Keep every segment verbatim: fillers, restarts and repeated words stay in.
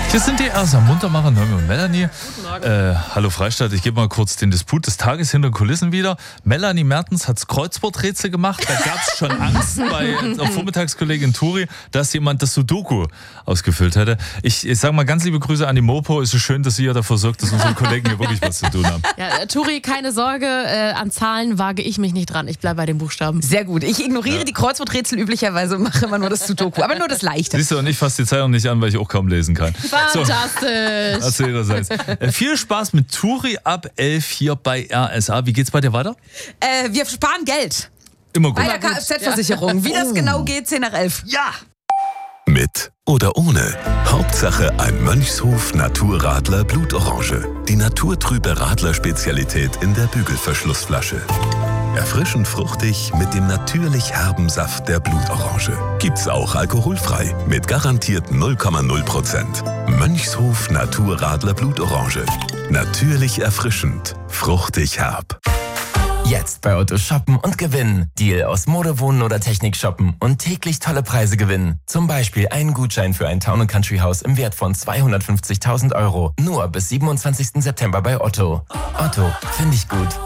Hier sind die ersten Muntermacher, Noemi und Melanie. Guten Morgen. Äh, hallo Freistadt, ich gebe mal kurz den Disput des Tages hinter den Kulissen wieder. Melanie Mertens hat das Kreuzworträtsel gemacht. Da gab es schon Angst bei der Vormittagskollegin Turi, dass jemand das Sudoku ausgefüllt hätte. Ich, ich sage mal ganz liebe Grüße an die Mopo. Es ist schön, dass sie ja dafür sorgt, dass unsere Kollegen hier wirklich was zu tun haben. Ja, äh, Turi, keine Sorge, äh, an Zahlen wage ich mich nicht dran. Ich bleibe bei den Buchstaben. Sehr gut. Ich ignoriere Ja. die Kreuzworträtsel üblicherweise und mache immer nur das Sudoku. Aber nur das Leichte. Siehst du, und ich fasse die Zeitung nicht an, weil ich auch kaum lesen kann. Fantastisch. Erzähl ihrerseits. Äh, viel Spaß mit Turi ab elf hier bei R S A. Wie geht's bei dir weiter? Äh, wir sparen Geld. Immer gut. Bei der Kfz-Versicherung. Wie das genau geht, zehn nach elf. Ja! Mit oder ohne. Hauptsache ein Mönchshof Naturradler Blutorange. Die naturtrübe Radler-Spezialität in der Bügelverschlussflasche. Erfrischend fruchtig mit dem natürlich herben Saft der Blutorange. Gibt's auch alkoholfrei mit garantiert null Komma null Prozent. Mönchshof Naturradler Blutorange. Natürlich erfrischend, fruchtig herb. Jetzt bei Otto shoppen und gewinnen. Deal aus Mode, Wohnen oder Technik shoppen und täglich tolle Preise gewinnen. Zum Beispiel einen Gutschein für ein Town and Country Haus im Wert von zweihundertfünfzigtausend Euro. Nur bis siebenundzwanzigsten September bei Otto. Otto, finde ich gut.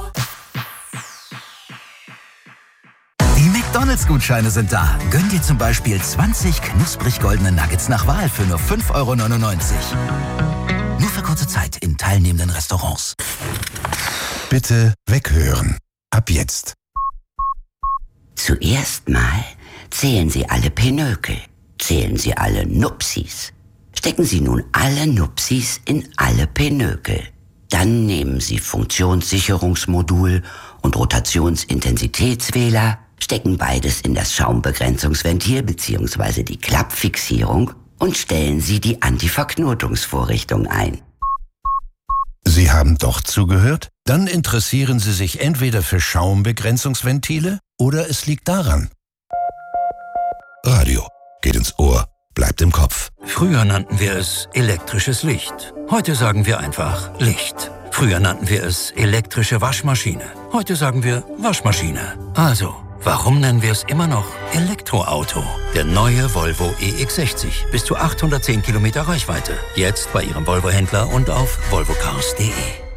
Die McDonalds-Gutscheine sind da. Gönn dir zum Beispiel zwanzig knusprig goldene Nuggets nach Wahl für nur fünf Euro neunundneunzig. Nur für kurze Zeit in teilnehmenden Restaurants. Bitte weghören. Ab jetzt. Zuerst mal zählen Sie alle Pinökel. Zählen Sie alle Nupsis. Stecken Sie nun alle Nupsis in alle Pinökel. Dann nehmen Sie Funktionssicherungsmodul und Rotationsintensitätswähler, stecken beides in das Schaumbegrenzungsventil bzw. die Klappfixierung und stellen Sie die Antiverknotungsvorrichtung ein. Sie haben doch zugehört? Dann interessieren Sie sich entweder für Schaumbegrenzungsventile oder es liegt daran. Radio geht ins Ohr, bleibt im Kopf. Früher nannten wir es elektrisches Licht. Heute sagen wir einfach Licht. Früher nannten wir es elektrische Waschmaschine. Heute sagen wir Waschmaschine. Also, warum nennen wir es immer noch Elektroauto? Der neue Volvo E X sechzig. Bis zu achthundertzehn Kilometer Reichweite. Jetzt bei Ihrem Volvo-Händler und auf volvo cars punkt de.